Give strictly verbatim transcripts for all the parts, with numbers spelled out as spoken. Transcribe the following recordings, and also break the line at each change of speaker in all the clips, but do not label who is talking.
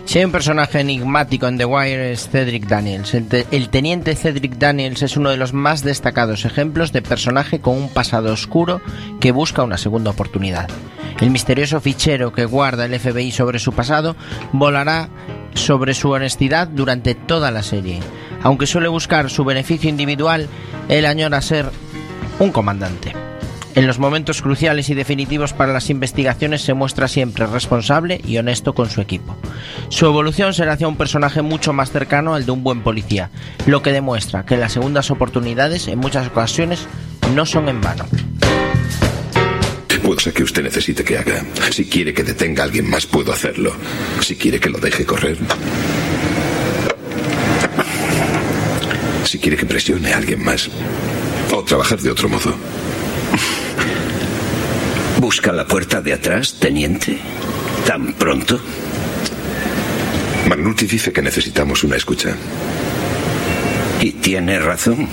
Si hay un personaje enigmático en The Wire es Cedric Daniels. El, te- el teniente Cedric Daniels es uno de los más destacados ejemplos de personaje con un pasado oscuro que busca una segunda oportunidad. El misterioso fichero que guarda el F B I sobre su pasado volará sobre su honestidad durante toda la serie. Aunque suele buscar su beneficio individual, él añora ser un comandante. En los momentos cruciales y definitivos para las investigaciones se muestra siempre responsable y honesto con su equipo. Su evolución será hacia un personaje mucho más cercano al de un buen policía, lo que demuestra que las segundas oportunidades en muchas ocasiones no son en vano.
Puedo ser que usted necesite que haga. Si quiere que detenga a alguien más, puedo hacerlo. Si quiere que lo deje correr. Si quiere que presione a alguien más. O trabajar de otro modo.
¿Busca la puerta de atrás, teniente? ¿Tan pronto?
Magnuti dice que necesitamos una escucha.
Y tiene razón.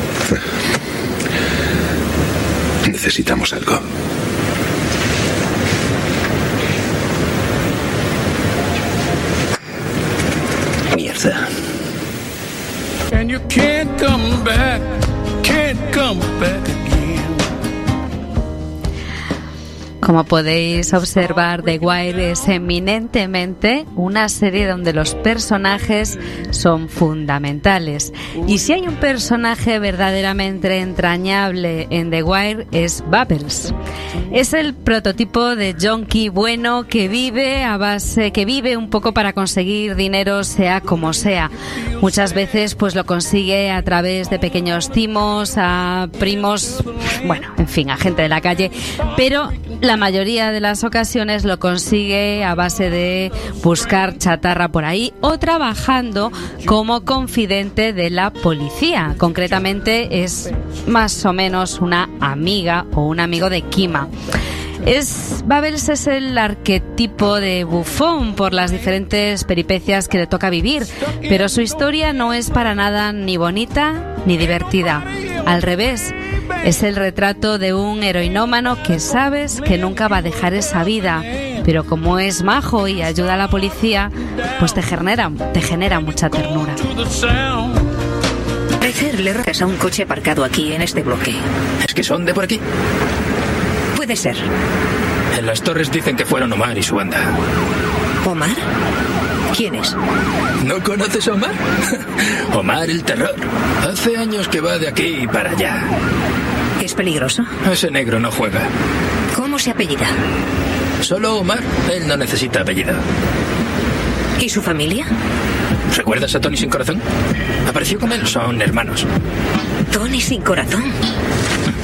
Necesitamos algo.
Mierda.
And you can't come back, can't come back again.
Como podéis observar, The Wire es eminentemente una serie donde los personajes son fundamentales. Y si hay un personaje verdaderamente entrañable en The Wire es Bubbles. Es el prototipo de junkie bueno que vive a base, que vive un poco para conseguir dinero sea como sea. Muchas veces pues lo consigue a través de pequeños timos, a primos, bueno, en fin, a gente de la calle, pero la mayoría de las ocasiones lo consigue a base de buscar chatarra por ahí o trabajando como confidente de la policía. Concretamente es más o menos una amiga o un amigo de Kima. Es, Bubbles es el arquetipo de bufón por las diferentes peripecias que le toca vivir, pero su historia no es para nada ni bonita ni divertida. Al revés, es el retrato de un heroinómano que sabes que nunca va a dejar esa vida, pero como es majo y ayuda a la policía, pues te genera, te genera mucha ternura.
Al parecer le robas a un coche aparcado aquí en este bloque.
¿Es que son de por aquí?
Puede ser.
En las torres dicen que fueron Omar y su banda.
¿Omar? ¿Quién es?
¿No conoces a Omar? Omar el terror. Hace años que va de aquí para allá.
¿Es peligroso?
Ese negro no juega.
¿Cómo se apellida?
Solo Omar. Él no necesita apellido.
¿Y su familia?
¿Recuerdas a Tony Sin Corazón? Apareció con él. Son hermanos.
¿Tony Sin Corazón?